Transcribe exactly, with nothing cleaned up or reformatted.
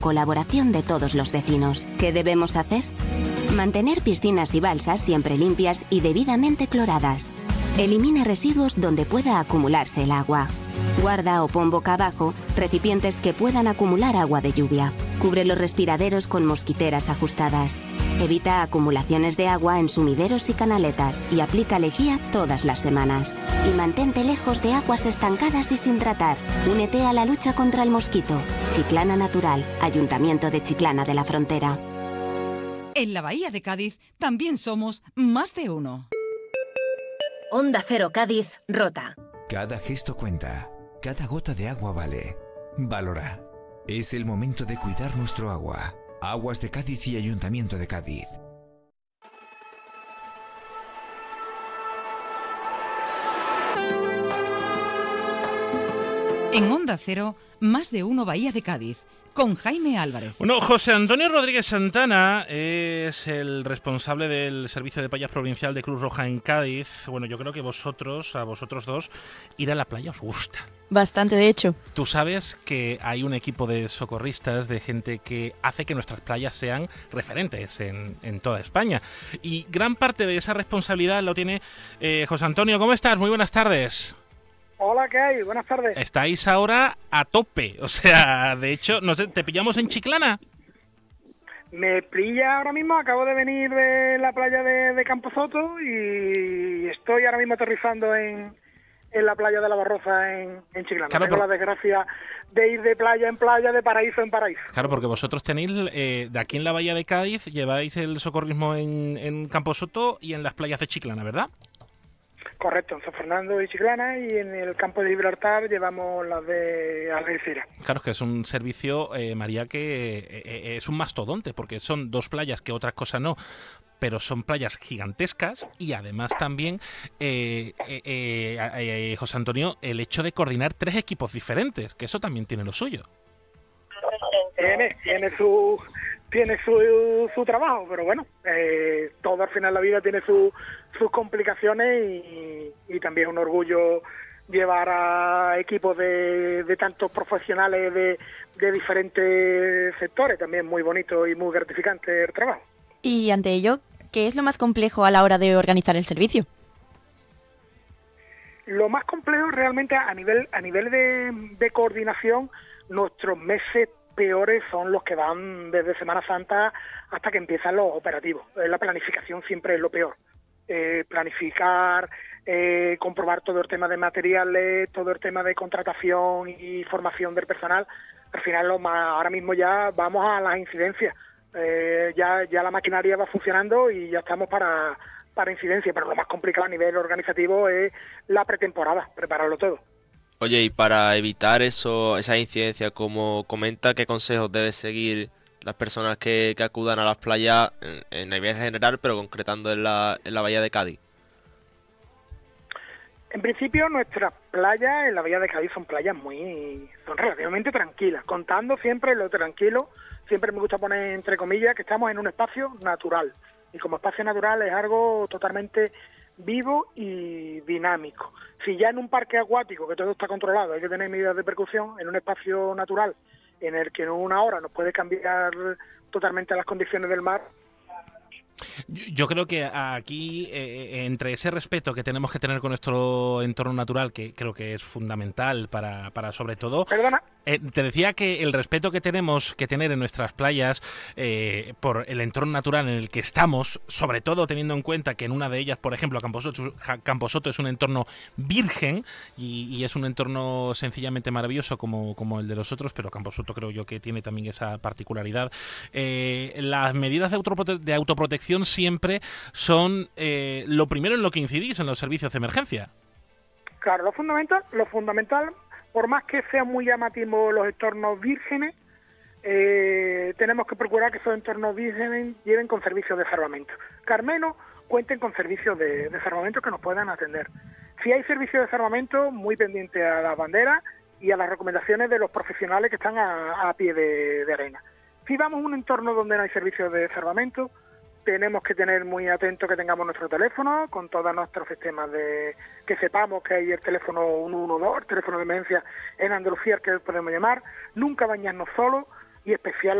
Colaboración de todos los vecinos. ¿Qué debemos hacer? Mantener piscinas y balsas siempre limpias y debidamente cloradas. Elimina residuos donde pueda acumularse el agua. Guarda o pon boca abajo recipientes que puedan acumular agua de lluvia. Cubre los respiraderos con mosquiteras ajustadas. Evita acumulaciones de agua en sumideros y canaletas y aplica lejía todas las semanas. Y mantente lejos de aguas estancadas y sin tratar. Únete a la lucha contra el mosquito. Chiclana Natural, Ayuntamiento de Chiclana de la Frontera. En la Bahía de Cádiz también somos más de uno. Onda Cero Cádiz, Rota. Cada gesto cuenta, cada gota de agua vale. Valora. Es el momento de cuidar nuestro agua. Aguas de Cádiz y Ayuntamiento de Cádiz. En Onda Cero, más de uno Bahía de Cádiz, con Jaime Álvarez. Bueno, José Antonio Rodríguez Santana es el responsable del Servicio de Playas Provincial de Cruz Roja en Cádiz. Bueno, yo creo que vosotros, a vosotros dos, ir a la playa os gusta. Bastante, de hecho. Tú sabes que hay un equipo de socorristas, de gente que hace que nuestras playas sean referentes en, en toda España. Y gran parte de esa responsabilidad lo tiene eh, José Antonio. ¿Cómo estás? Muy buenas tardes. Hola, ¿qué hay? Buenas tardes. Estáis ahora a tope, o sea, de hecho, no sé, ¿te pillamos en Chiclana? Me pilla ahora mismo, acabo de venir de la playa de, de Camposoto y estoy ahora mismo aterrizando en, en la playa de la Barroza en, en Chiclana. Claro, Tengo por... la desgracia de ir de playa en playa, de paraíso en paraíso. Claro, porque vosotros tenéis, eh, de aquí en la Bahía de Cádiz, lleváis el socorrismo en, en Camposoto y en las playas de Chiclana, ¿verdad? Correcto, en San Fernando y Chiclana, y en el campo de Gibraltar llevamos las de Algeciras. Claro, es que es un servicio, eh, María, que eh, eh, es un mastodonte, porque son dos playas que otras cosas no, pero son playas gigantescas y además también, eh, eh, eh, eh, José Antonio, el hecho de coordinar tres equipos diferentes, que eso también tiene lo suyo. Tiene, tiene su... tiene su, su trabajo, pero bueno, eh, todo al final la vida tiene su, sus complicaciones y, y también es un orgullo llevar a equipos de, de tantos profesionales de, de diferentes sectores, también muy bonito y muy gratificante el trabajo. Y ante ello, ¿qué es lo más complejo a la hora de organizar el servicio? Lo más complejo realmente a nivel, a nivel de, de coordinación, nuestros meses peores son los que van desde Semana Santa hasta que empiezan los operativos. La planificación siempre es lo peor. Eh, planificar, eh, comprobar todo el tema de materiales, todo el tema de contratación y formación del personal. Al final, lo más, ahora mismo ya vamos a las incidencias. Eh, ya, ya la maquinaria va funcionando y ya estamos para, para incidencias, pero lo más complicado a nivel organizativo es la pretemporada, prepararlo todo. Oye, y para evitar eso, esa incidencia, como comenta, ¿qué consejos debe seguir las personas que, que acudan a las playas en, en el viaje general, pero concretando en la, en la Bahía de Cádiz? En principio, nuestras playas en la Bahía de Cádiz son playas muy, son relativamente tranquilas, contando siempre lo tranquilo. Siempre me gusta poner entre comillas que estamos en un espacio natural, y como espacio natural es algo totalmente vivo y dinámico. Si ya en un parque acuático, que todo está controlado, hay que tener medidas de precaución, en un espacio natural en el que en una hora nos puede cambiar totalmente las condiciones del mar. Yo creo que aquí, eh, entre ese respeto que tenemos que tener con nuestro entorno natural, que creo que es fundamental para, para sobre todo... ¿Perdona? Eh, te decía que el respeto que tenemos que tener en nuestras playas eh, por el entorno natural en el que estamos, sobre todo teniendo en cuenta que en una de ellas, por ejemplo, Camposoto, Camposoto es un entorno virgen y, y es un entorno sencillamente maravilloso como, como el de los otros, pero Camposoto creo yo que tiene también esa particularidad. Eh, las medidas de, autoprote- de autoprotección siempre son eh, lo primero en lo que incidís en los servicios de emergencia. Claro, lo fundamental, lo fundamental, por más que sean muy llamativos los entornos vírgenes, eh, tenemos que procurar que esos entornos vírgenes lleven con servicios de salvamento. Que al menos cuenten con servicios de, de salvamento que nos puedan atender. Si hay servicios de salvamento, muy pendiente a las banderas y a las recomendaciones de los profesionales que están a, a pie de, de arena. Si vamos a un entorno donde no hay servicios de salvamento, tenemos que tener muy atento que tengamos nuestro teléfono con todos nuestros sistemas de que sepamos que hay el teléfono uno uno dos, el teléfono de emergencia en Andalucía que podemos llamar. Nunca bañarnos solos, y especial